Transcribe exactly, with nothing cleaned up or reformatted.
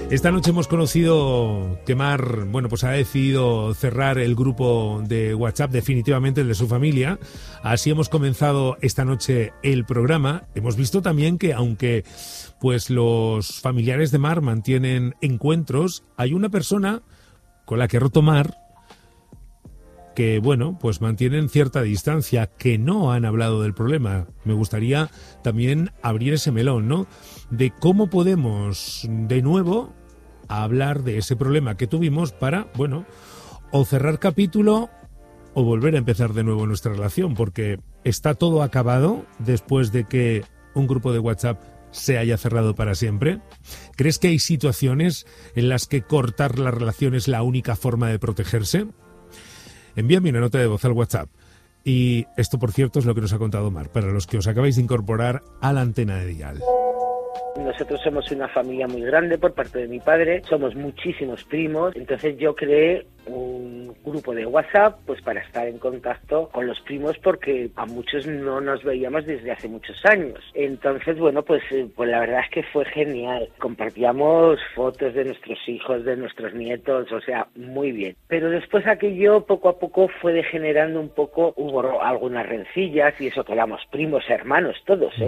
Esta noche hemos conocido que Mar, bueno, pues ha decidido cerrar el grupo de WhatsApp, definitivamente el de su familia. Así hemos comenzado esta noche el programa. Hemos visto también que aunque pues los familiares de Mar mantienen encuentros, hay una persona con la que ha roto Mar que, bueno, pues mantienen cierta distancia, que no han hablado del problema. Me gustaría también abrir ese melón, ¿no? De cómo podemos, de nuevo, hablar de ese problema que tuvimos para, bueno, o cerrar capítulo o volver a empezar de nuevo nuestra relación, porque está todo acabado después de que un grupo de WhatsApp se haya cerrado para siempre. ¿Crees que hay situaciones en las que cortar la relación es la única forma de protegerse? Envíame una nota de voz al WhatsApp. Y esto, por cierto, es lo que nos ha contado Mar, para los que os acabáis de incorporar a la antena de Dial. Nosotros somos una familia muy grande por parte de mi padre, somos muchísimos primos, entonces yo creé un grupo de WhatsApp pues para estar en contacto con los primos porque a muchos no nos veíamos desde hace muchos años. Entonces, bueno, pues, pues la verdad es que fue genial. Compartíamos fotos de nuestros hijos, de nuestros nietos, o sea, muy bien. Pero después aquello poco a poco fue degenerando un poco, hubo algunas rencillas y eso que éramos primos, hermanos, todos, ¿eh?